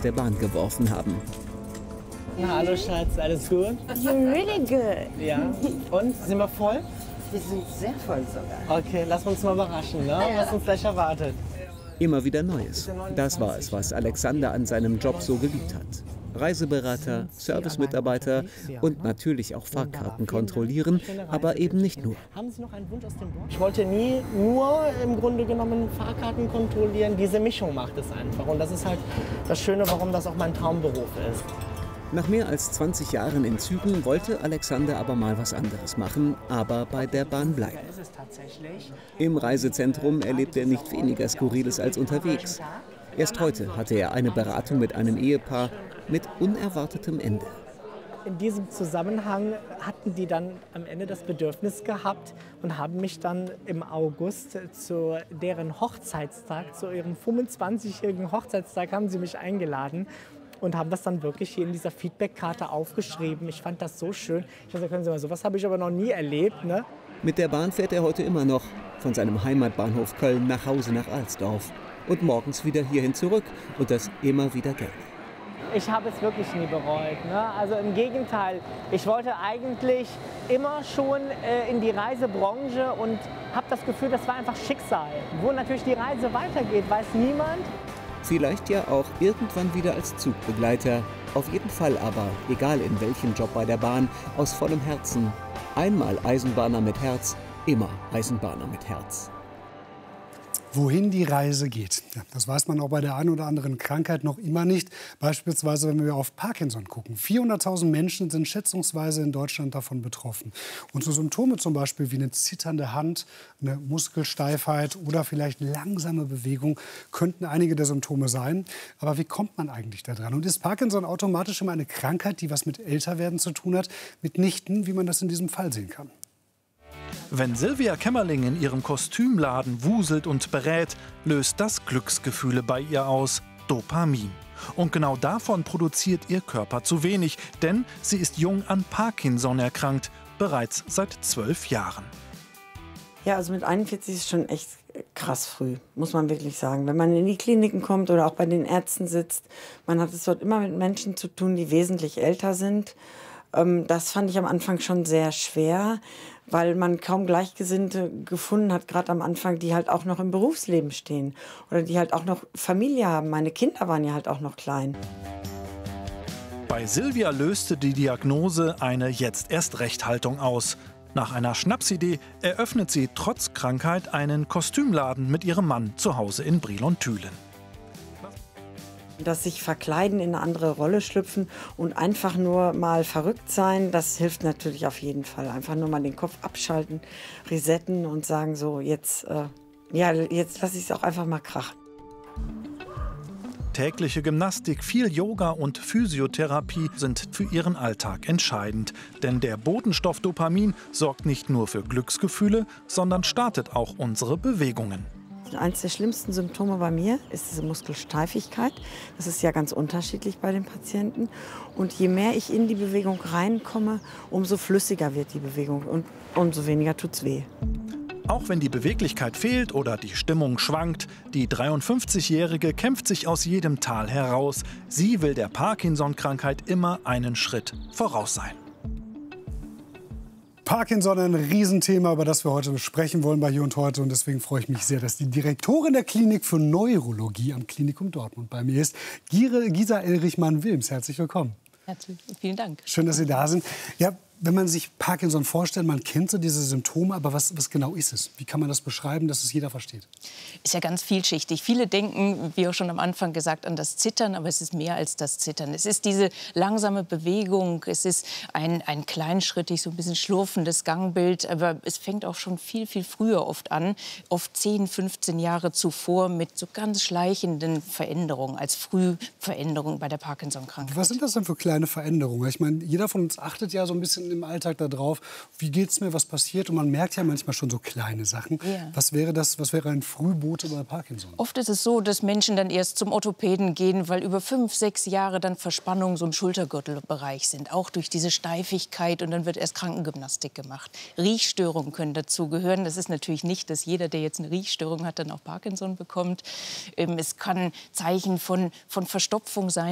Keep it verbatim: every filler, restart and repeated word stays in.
der Bahn geworfen haben. Na, hallo Schatz, alles gut? You're really good. Ja. Und, sind wir voll? Wir sind sehr voll sogar. Okay, lass uns mal überraschen, ne? Was uns gleich erwartet. Immer wieder Neues. Das war es, was Alexander an seinem Job so geliebt hat. Reiseberater, Servicemitarbeiter und natürlich auch Fahrkarten kontrollieren, aber eben nicht nur. Haben Sie noch einen Wunsch aus dem Blog? Ich wollte nie nur im Grunde genommen Fahrkarten kontrollieren. Diese Mischung macht es einfach. Und das ist halt das Schöne, warum das auch mein Traumberuf ist. Nach mehr als zwanzig Jahren in Zügen wollte Alexander aber mal was anderes machen, aber bei der Bahn bleiben. Im Reisezentrum erlebt er nicht weniger Skurriles als unterwegs. Erst heute hatte er eine Beratung mit einem Ehepaar mit unerwartetem Ende. In diesem Zusammenhang hatten die dann am Ende das Bedürfnis gehabt und haben mich dann im August zu deren Hochzeitstag, zu ihrem fünfundzwanzigjährigen Hochzeitstag, haben sie mich eingeladen und haben das dann wirklich hier in dieser Feedbackkarte aufgeschrieben. Ich fand das so schön. Ich dachte, können Sie mal, sowas habe ich aber noch nie erlebt, ne? Mit der Bahn fährt er heute immer noch von seinem Heimatbahnhof Köln nach Hause nach Alsdorf und morgens wieder hierhin zurück und das immer wieder gerne. Ich habe es wirklich nie bereut, ne? Also im Gegenteil, ich wollte eigentlich immer schon äh, in die Reisebranche und habe das Gefühl, das war einfach Schicksal. Wo natürlich die Reise weitergeht, weiß niemand. Vielleicht ja auch irgendwann wieder als Zugbegleiter. Auf jeden Fall aber, egal in welchem Job bei der Bahn, aus vollem Herzen. Einmal Eisenbahner mit Herz, immer Eisenbahner mit Herz. Wohin die Reise geht, ja, das weiß man auch bei der einen oder anderen Krankheit noch immer nicht. Beispielsweise, wenn wir auf Parkinson gucken. vierhunderttausend Menschen sind schätzungsweise in Deutschland davon betroffen. Und so Symptome zum Beispiel wie eine zitternde Hand, eine Muskelsteifheit oder vielleicht langsame Bewegung könnten einige der Symptome sein. Aber wie kommt man eigentlich da dran? Und ist Parkinson automatisch immer eine Krankheit, die was mit Älterwerden zu tun hat? Mitnichten, wie man das in diesem Fall sehen kann. Wenn Silvia Kämmerling in ihrem Kostümladen wuselt und berät, löst das Glücksgefühle bei ihr aus, Dopamin. Und genau davon produziert ihr Körper zu wenig, denn sie ist jung an Parkinson erkrankt, bereits seit zwölf Jahren. Ja, also mit einundvierzig ist schon echt krass früh, muss man wirklich sagen. Wenn man in die Kliniken kommt oder auch bei den Ärzten sitzt, man hat es dort immer mit Menschen zu tun, die wesentlich älter sind. Das fand ich am Anfang schon sehr schwer, weil man kaum Gleichgesinnte gefunden hat, gerade am Anfang, die halt auch noch im Berufsleben stehen oder die halt auch noch Familie haben. Meine Kinder waren ja halt auch noch klein. Bei Silvia löste die Diagnose eine Jetzt-erst-Recht-Haltung aus. Nach einer Schnapsidee eröffnet sie trotz Krankheit einen Kostümladen mit ihrem Mann zu Hause in Brilon-Tülen. Dass sich verkleiden, in eine andere Rolle schlüpfen und einfach nur mal verrückt sein, das hilft natürlich auf jeden Fall. Einfach nur mal den Kopf abschalten, resetten und sagen so, jetzt, äh, ja, jetzt lasse ich es auch einfach mal krachen. Tägliche Gymnastik, viel Yoga und Physiotherapie sind für ihren Alltag entscheidend. Denn der Botenstoff Dopamin sorgt nicht nur für Glücksgefühle, sondern startet auch unsere Bewegungen. Eines der schlimmsten Symptome bei mir ist diese Muskelsteifigkeit. Das ist ja ganz unterschiedlich bei den Patienten. Und je mehr ich in die Bewegung reinkomme, umso flüssiger wird die Bewegung und umso weniger tut's weh. Auch wenn die Beweglichkeit fehlt oder die Stimmung schwankt, die dreiundfünfzigjährige kämpft sich aus jedem Tal heraus. Sie will der Parkinson-Krankheit immer einen Schritt voraus sein. Parkinson, ein Riesenthema, über das wir heute sprechen wollen bei Hier und Heute. Und deswegen freue ich mich sehr, dass die Direktorin der Klinik für Neurologie am Klinikum Dortmund bei mir ist, Gisa Elrichmann-Wilms. Herzlich willkommen. Herzlich, vielen Dank. Schön, dass Sie da sind. Ja, wenn man sich Parkinson vorstellt, man kennt so diese Symptome, aber was, was genau ist es? Wie kann man das beschreiben, dass es jeder versteht? Ist ja ganz vielschichtig. Viele denken, wie auch schon am Anfang gesagt, an das Zittern, aber es ist mehr als das Zittern. Es ist diese langsame Bewegung, es ist ein, ein kleinschrittig, so ein bisschen schlurfendes Gangbild, aber es fängt auch schon viel, viel früher oft an, oft zehn, fünfzehn Jahre zuvor mit so ganz schleichenden Veränderungen, als Frühveränderung bei der Parkinson-Krankheit. Was sind das denn für kleine Veränderungen? Ich meine, jeder von uns achtet ja so ein bisschen im Alltag darauf, wie geht's mir, was passiert? Und man merkt ja manchmal schon so kleine Sachen. Ja. Was wäre das, was wäre ein Frühbote bei Parkinson? Oft ist es so, dass Menschen dann erst zum Orthopäden gehen, weil über fünf, sechs Jahre dann Verspannungen so im Schultergürtelbereich sind. Auch durch diese Steifigkeit, und dann wird erst Krankengymnastik gemacht. Riechstörungen können dazu gehören. Das ist natürlich nicht, dass jeder, der jetzt eine Riechstörung hat, dann auch Parkinson bekommt. Es kann Zeichen von, von Verstopfung sein.